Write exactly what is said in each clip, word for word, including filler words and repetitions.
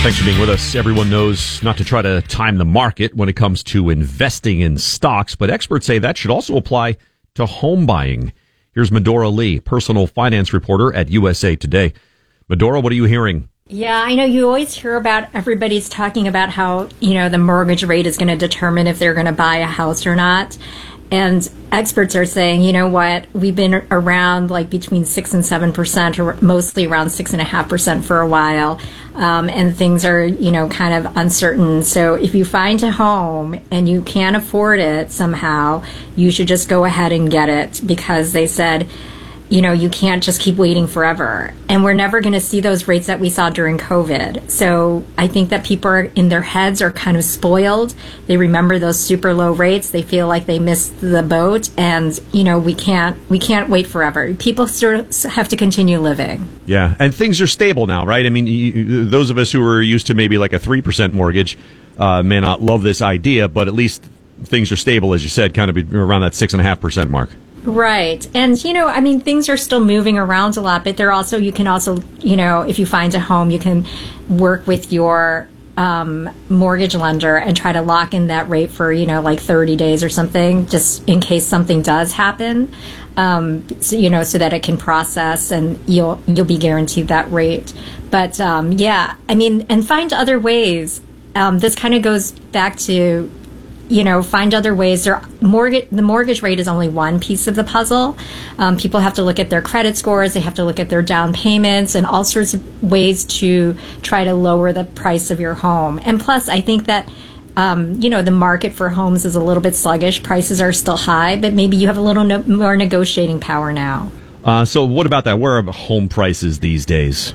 Thanks for being with us. Everyone knows not to try to time the market when it comes to investing in stocks, but experts say that should also apply to home buying. Here's Medora Lee, personal finance reporter at U S A Today. Medora, what are you hearing? Yeah, I know you always hear about everybody's talking about how, you know, the mortgage rate is going to determine if they're going to buy a house or not. And experts are saying, you know what, we've been around like between six and seven percent, or mostly around six and a half percent for a while, um, and things are, you know, kind of uncertain. So if you find a home and you can't afford it somehow, you should just go ahead and get it, because they said, you know, you can't just keep waiting forever. And we're never going to see those rates that we saw during COVID. So I think that people are, in their heads, are kind of spoiled. They remember those super low rates. They feel like they missed the boat. And, you know, we can't we can't wait forever. People sort of have to continue living. Yeah, and things are stable now, right? I mean, you, those of us who are used to maybe like a three percent mortgage uh, may not love this idea, but at least things are stable, as you said, kind of around that six point five percent mark. Right. And, you know, I mean, things are still moving around a lot, but they're also, you can also, you know, if you find a home, you can work with your um, mortgage lender and try to lock in that rate for, you know, like thirty days or something, just in case something does happen, um, so, you know, so that it can process and you'll, you'll be guaranteed that rate. But, um, yeah, I mean, and find other ways. Um, this kind of goes back to, you know, find other ways. There, mortgage, the mortgage rate is only one piece of the puzzle. Um, people have to look at their credit scores. They have to look at their down payments and all sorts of ways to try to lower the price of your home. And plus, I think that, um, you know, the market for homes is a little bit sluggish. Prices are still high, but maybe you have a little no- more negotiating power now. Uh, so what about that? Where are home prices these days?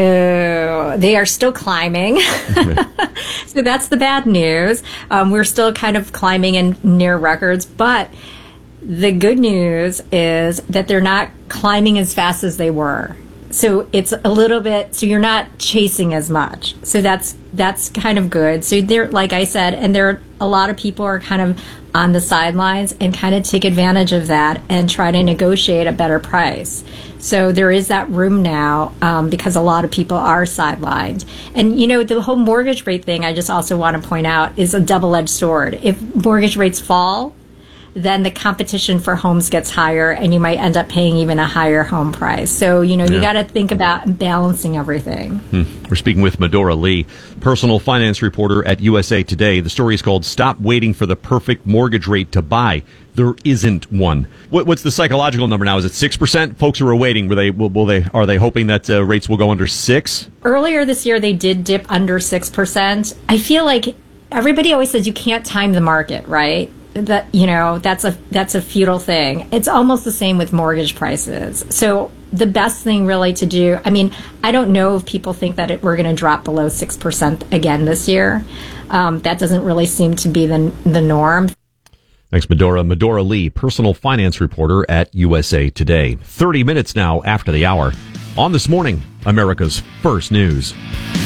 Oh, they are still climbing. So that's the bad news. Um, we're still kind of climbing in near records, but the good news is that they're not climbing as fast as they were. So it's a little bit, so you're not chasing as much. So that's that's kind of good. So there, like I said, and there a lot of people are kind of on the sidelines and kind of take advantage of that and try to negotiate a better price. So there is that room now, um, because a lot of people are sidelined. And, you know, the whole mortgage rate thing, I just also want to point out, is a double-edged sword. If mortgage rates fall, then the competition for homes gets higher and you might end up paying even a higher home price. So, you know, you Yeah. got to think about balancing everything. Hmm. We're speaking with Medora Lee, personal finance reporter at U S A Today. The story is called "Stop Waiting for the Perfect Mortgage Rate to Buy." There isn't one. What, what's the psychological number now? Is it six percent? Folks who are waiting, were they, will, will they, are they hoping that uh, rates will go under six? Earlier this year, they did dip under six percent. I feel like everybody always says you can't time the market, right? That, you know, that's a that's a futile thing. It's almost the same with mortgage prices. So the best thing really to do, I mean, I don't know if people think that it, we're going to drop below six percent again this year. Um, that doesn't really seem to be the the norm. Thanks, Medora. Medora Lee, personal finance reporter at U S A Today. thirty minutes now after the hour. On This Morning, America's First News.